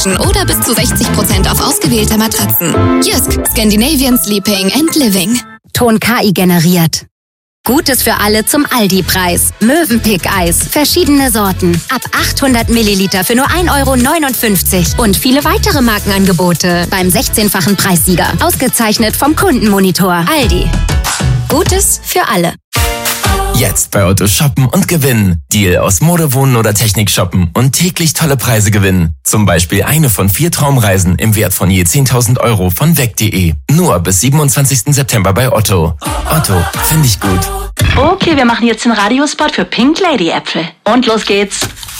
Bettwäschen oder bis zu 60% auf ausgewählte Matratzen. Jysk, Scandinavian Sleeping and Living. Ton KI generiert. Gutes für alle zum Aldi-Preis. Mövenpick-Eis. Verschiedene Sorten. Ab 800 Milliliter für nur 1,59 €. Und viele weitere Markenangebote beim 16-fachen Preissieger. Ausgezeichnet vom Kundenmonitor. Aldi. Gutes für alle. Jetzt bei Otto shoppen und gewinnen. Deal aus Mode, Wohnen oder Technik shoppen und täglich tolle Preise gewinnen. Zum Beispiel eine von 4 Traumreisen im Wert von je 10.000 € von weg.de. Nur bis 27. September bei Otto. Otto, finde ich gut. Okay, wir machen jetzt den Radiospot für Pink Lady Äpfel. Und los geht's.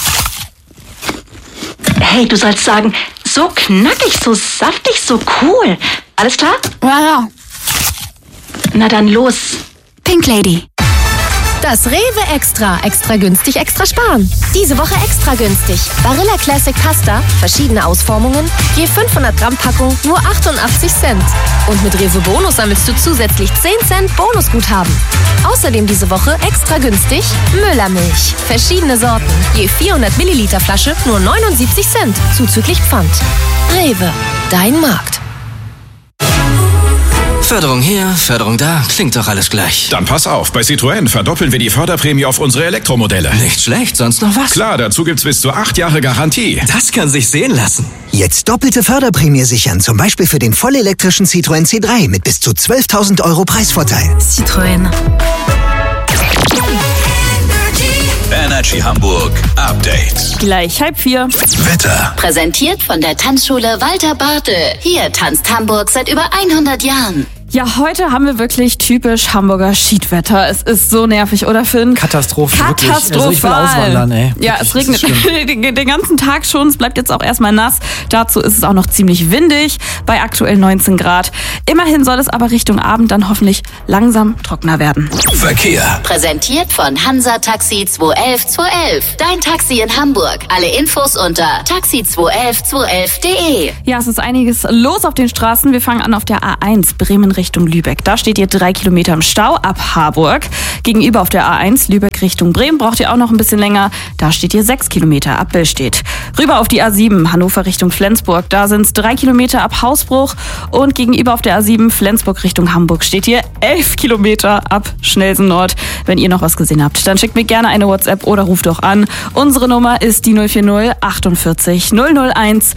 Hey, du sollst sagen, so knackig, so saftig, so cool. Alles klar? Ja. Na dann los. Pink Lady. Das Rewe Extra. Extra günstig, extra sparen. Diese Woche extra günstig. Barilla Classic Pasta, verschiedene Ausformungen, je 500 Gramm Packung, nur 88 Cent. Und mit Rewe Bonus sammelst du zusätzlich 10 Cent Bonusguthaben. Außerdem diese Woche extra günstig Müllermilch. Verschiedene Sorten, je 400 Milliliter Flasche, nur 79 Cent, zuzüglich Pfand. Rewe, dein Markt. Förderung hier, Förderung da, klingt doch alles gleich. Dann pass auf, bei Citroën verdoppeln wir die Förderprämie auf unsere Elektromodelle. Nicht schlecht, sonst noch was? Klar, dazu gibt's bis zu 8 Jahre Garantie. Das kann sich sehen lassen. Jetzt doppelte Förderprämie sichern, zum Beispiel für den vollelektrischen Citroën C3 mit bis zu 12.000 € Preisvorteil. Citroën. Energy Hamburg Update. Gleich 3:30. Wetter. Präsentiert von der Tanzschule Walter Bartel. Hier tanzt Hamburg seit über 100 Jahren. Ja, heute haben wir wirklich typisch Hamburger Schiedwetter. Es ist so nervig, oder Finn? Katastrophe. Katastrophal. Also ich will auswandern, ey. Ja, es regnet den ganzen Tag schon. Es bleibt jetzt auch erstmal nass. Dazu ist es auch noch ziemlich windig bei aktuell 19 Grad. Immerhin soll es aber Richtung Abend dann hoffentlich langsam trockener werden. Verkehr. Präsentiert von Hansa Taxi 211 211. Dein Taxi in Hamburg. Alle Infos unter taxi211 211.de. Ja, es ist einiges los auf den Straßen. Wir fangen an auf der A1 Bremen Richtung Lübeck. Da steht ihr 3 Kilometer im Stau ab Harburg. Gegenüber auf der A1 Lübeck Richtung Bremen braucht ihr auch noch ein bisschen länger. Da steht ihr 6 Kilometer ab Billstedt. Rüber auf die A7 Hannover Richtung Flensburg. Da sind es 3 Kilometer ab Hausbruch. Und gegenüber auf der A7 Flensburg Richtung Hamburg steht ihr 11 Kilometer ab Schnelsen Nord. Wenn ihr noch was gesehen habt, dann schickt mir gerne eine WhatsApp oder ruft doch an. Unsere Nummer ist die 040 48 001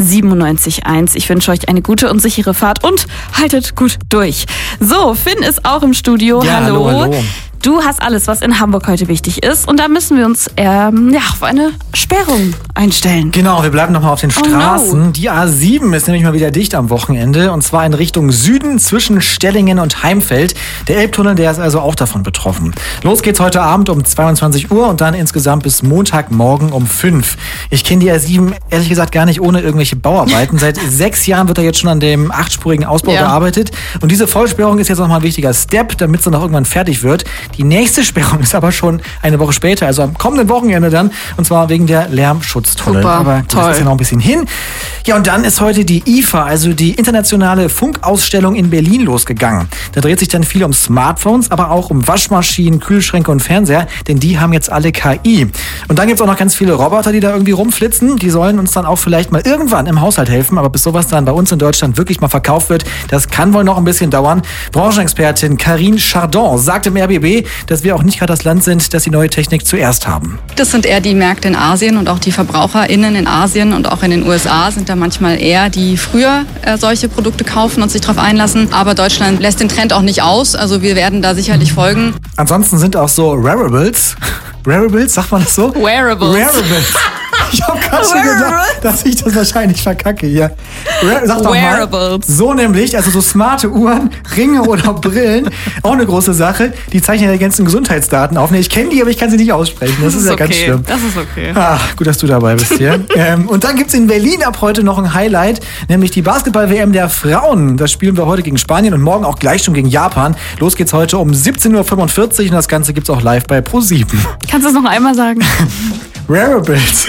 97 1. Ich wünsche euch eine gute und sichere Fahrt und haltet gut durch. So, Finn ist auch im Studio. Ja, hallo. Du hast alles, was in Hamburg heute wichtig ist. Und da müssen wir uns auf eine Sperrung einstellen. Genau, wir bleiben nochmal auf den Straßen. No. Die A7 ist nämlich mal wieder dicht am Wochenende. Und zwar in Richtung Süden zwischen Stellingen und Heimfeld. Der Elbtunnel, der ist also auch davon betroffen. Los geht's heute Abend um 22 Uhr und dann insgesamt bis Montagmorgen um 5. Ich kenne die A7 ehrlich gesagt gar nicht ohne irgendwelche Bauarbeiten. Seit 6 Jahren wird da jetzt schon an dem 8-spurigen Ausbau gearbeitet. Und diese Vollsperrung ist jetzt nochmal ein wichtiger Step, damit sie noch irgendwann fertig wird. Die nächste Sperrung ist aber schon eine Woche später, also am kommenden Wochenende dann, und zwar wegen der Lärmschutztunnel. Super, aber das ist ja noch ein bisschen hin. Ja, und dann ist heute die IFA, also die internationale Funkausstellung in Berlin, losgegangen. Da dreht sich dann viel um Smartphones, aber auch um Waschmaschinen, Kühlschränke und Fernseher, denn die haben jetzt alle KI. Und dann gibt's auch noch ganz viele Roboter, die da irgendwie rumflitzen. Die sollen uns dann auch vielleicht mal irgendwann im Haushalt helfen, aber bis sowas dann bei uns in Deutschland wirklich mal verkauft wird, das kann wohl noch ein bisschen dauern. Branchenexpertin Karine Chardon sagt im RBB, dass wir auch nicht gerade das Land sind, das die neue Technik zuerst haben. Das sind eher die Märkte in Asien und auch die VerbraucherInnen in Asien und auch in den USA sind da manchmal eher, die früher solche Produkte kaufen und sich darauf einlassen. Aber Deutschland lässt den Trend auch nicht aus, also wir werden da sicherlich folgen. Ansonsten sind auch so Wearables, sagt man das so? Wearables. Ich habe gerade schon gedacht, dass ich das wahrscheinlich verkacke hier. Sag doch mal. So nämlich, also so smarte Uhren, Ringe oder Brillen, auch eine große Sache. Die zeichnen ja die ganzen Gesundheitsdaten auf. Ich kenne die, aber ich kann sie nicht aussprechen. Das ist ja ganz schlimm. Das ist okay. Ach, gut, dass du dabei bist hier. Und dann gibt's in Berlin ab heute noch ein Highlight, nämlich die Basketball-WM der Frauen. Das spielen wir heute gegen Spanien und morgen auch gleich schon gegen Japan. Los geht's heute um 17:45 Uhr und das Ganze gibt's auch live bei Pro7. Kannst du es noch einmal sagen? Wearables.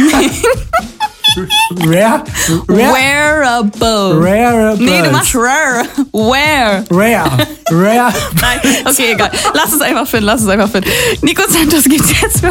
Wearable. Nee, du machst rare. Rare. Nein, okay, egal. Lass es einfach finden. Nico Santos gibt's jetzt für